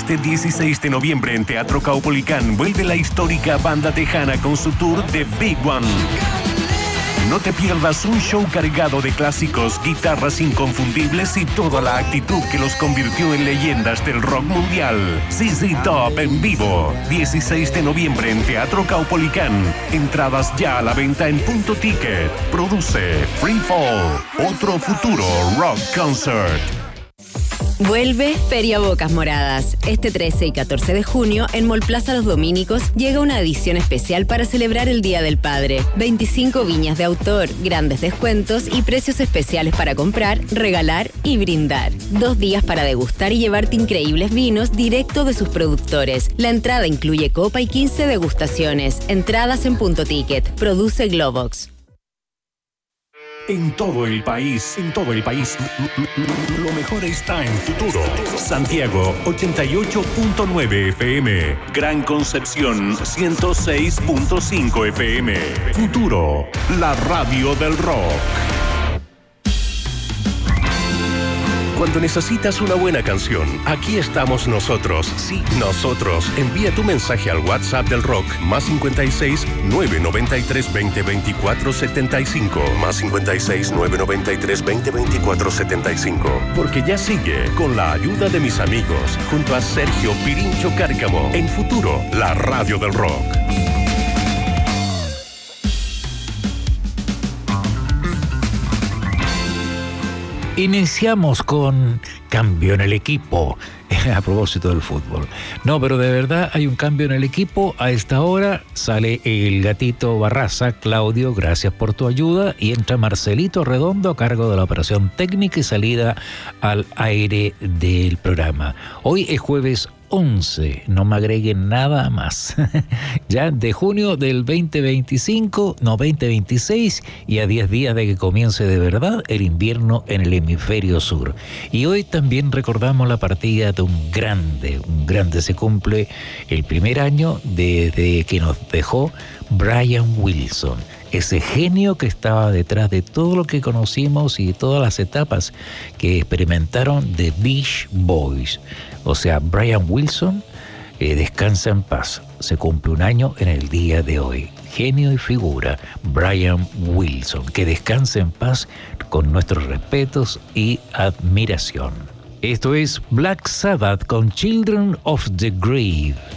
Este 16 de noviembre en Teatro Caupolicán vuelve la histórica banda tejana con su tour The Big One. No te pierdas un show cargado de clásicos, guitarras inconfundibles y toda la actitud que los convirtió en leyendas del rock mundial. ZZ Top en vivo, 16 de noviembre en Teatro Caupolicán. Entradas ya a la venta en Punto Ticket. Produce Free Fall, otro futuro rock concert. Vuelve Feria Bocas Moradas. Este 13 y 14 de junio, en Mall Plaza Los Dominicos, llega una edición especial para celebrar el Día del Padre. 25 viñas de autor, grandes descuentos y precios especiales para comprar, regalar y brindar. 2 días para degustar y llevarte increíbles vinos directo de sus productores. La entrada incluye copa y 15 degustaciones. Entradas en Punto Ticket. Produce Globox. En todo el país, lo mejor está en Futuro. Santiago, 88.9 FM. Gran Concepción, 106.5 FM. Futuro, la radio del rock. Cuando necesitas una buena canción, aquí estamos nosotros. Sí, nosotros. Envía tu mensaje al WhatsApp del rock, +56 993 20 24 75. +56 993 20 24 75. Porque ya sigue, con la ayuda de mis amigos, junto a Sergio Pirincho Cárcamo, en Futuro, la radio del rock. Iniciamos con cambio en el equipo, a propósito del fútbol. No, pero de verdad hay un cambio en el equipo. A esta hora sale el gatito Barraza. Claudio, gracias por tu ayuda. Y entra Marcelito Redondo a cargo de la operación técnica y salida al aire del programa. Hoy es jueves 11, no me agreguen nada más. Ya de junio del 2025, no 2026, y a 10 días de que comience de verdad el invierno en el hemisferio sur. Y hoy también recordamos la partida de un grande. Se cumple el primer año desde que nos dejó Brian Wilson, ese genio que estaba detrás de todo lo que conocimos y todas las etapas que experimentaron The Beach Boys. O sea, Brian Wilson, descansa en paz. Se cumple un año en el día de hoy. Genio y figura, Brian Wilson. Que descanse en paz, con nuestros respetos y admiración. Esto es Black Sabbath con Children of the Grave.